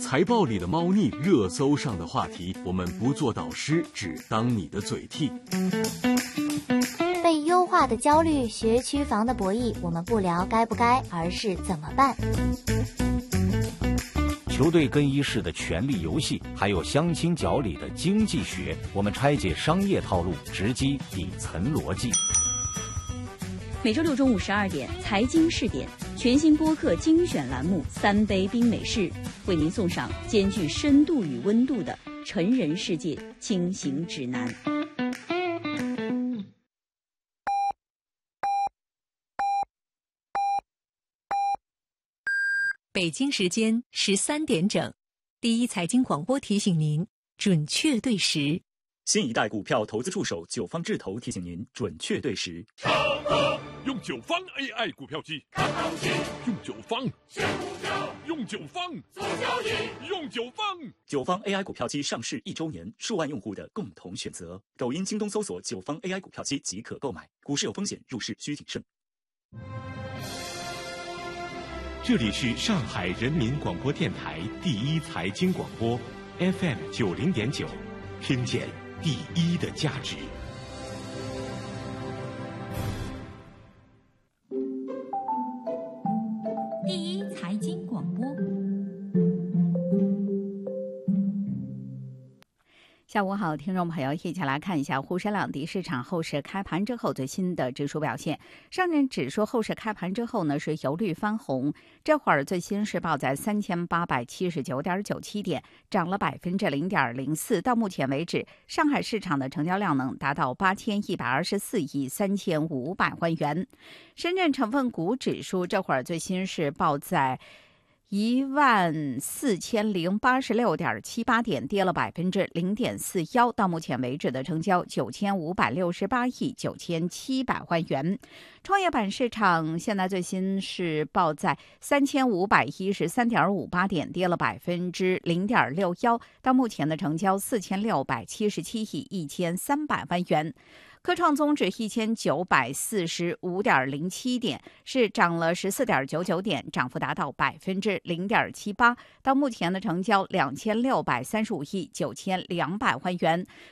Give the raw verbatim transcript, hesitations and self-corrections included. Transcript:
财报里的猫腻，热搜上的话题，我们不做导师，只当你的嘴替。 被优化的焦虑，学区房的博弈，我们不聊该不该，而是怎么办。 球队更衣室的权力游戏，还有相亲角里的经济学，我们拆解商业套路，直击底层逻辑。 每周六中午十二点，财经试点全新播客精选栏目《三杯冰美式》，为您送上兼具深度与温度的成人世界清醒指南。 北京时间十三点整，第一财经广播提醒您准确对时。 新一代股票投资助手九方智投提醒您准确对时。 用九方 A I 股票机看行情，用九方选股票，用九方做交易，用九方。 九方 A I 股票机上市一周年，数万用户的共同选择。抖音、京东搜索九方 A I 股票机即可购买。股市有风险，入市需谨慎。 这里是上海人民广播电台第一财经广播 F M 九零点九，听见第一的价值。 第一财经广播。 下午好，听众朋友，一起来看一下沪深两地市场后市开盘之后最新的指数表现。上证指数后市开盘之后呢，是由绿翻红，这会儿最新是报在三千八百七十九点九七点，涨了百分之零点零四。到目前为止，上海市场的成交量能达到八千一百二十四亿三千五百万元。深圳成分股指数这会儿最新是报在一万四千零八十六点七八点，跌了百分之零点四幺。到目前为止的成交九千五百六十八亿九千七百万元。创业板市场现在最新是报在三千五百一十三点五八点，跌了百分之零点六幺。到目前的成交四千六百七十七亿一千三百万元。科创综指一千九百四十五点零七点，是涨了十四点九九点，涨幅达到百分之零点七八。到目前的成交两千六百三十五亿九千两百万元。